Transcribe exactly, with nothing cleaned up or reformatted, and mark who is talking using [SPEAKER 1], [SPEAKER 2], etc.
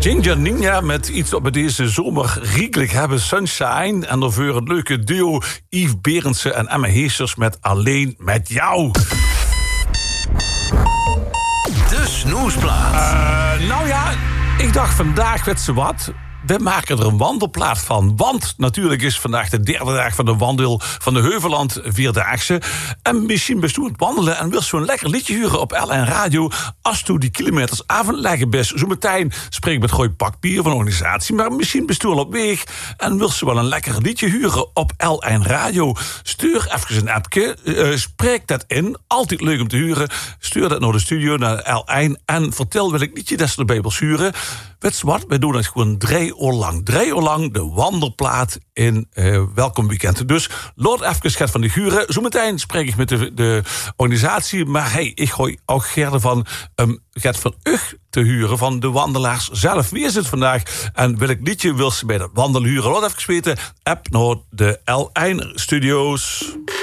[SPEAKER 1] Ginger Ninja met iets wat we deze zomer rijkelijk hebben. Sunshine. En daarvoor het leuke duo Yves Berendsen en Emma Heesters met Alleen met jou.
[SPEAKER 2] De Snoesplaat.
[SPEAKER 1] Uh, nou ja, ik dacht vandaag, weet ze wat... We maken er een wandelplaat van. Want natuurlijk is vandaag de derde dag van de wandel van de Heuvelland Vierdaagse. En misschien best u het wandelen en wil zo'n lekker liedje huren op L N Radio. Als u die kilometers avondleggen best. Zo meteen spreek ik met Gooi Pakbier van de organisatie. Maar misschien best u al op weg. En wil ze wel een lekker liedje huren op L N Radio. Stuur even een appje. Uh, spreek dat in. Altijd leuk om te huren. Stuur dat naar de studio, naar L N. En vertel welk liedje dat ze erbij wil huren. Weet je wat? Wij doen dat gewoon drie uur lang. Drie uur lang de wandelplaat in uh, Welkom Weekend. Dus lood even Gert van de Guren. Zometeen spreek ik met de, de organisatie. Maar hey, ik gooi ook Gert van um, Gert van Ugh te huren van de wandelaars zelf. Wie is het vandaag? En welk liedje wil ze bij dat wandelen huren? Laat even weten. App naar de L N Studio's.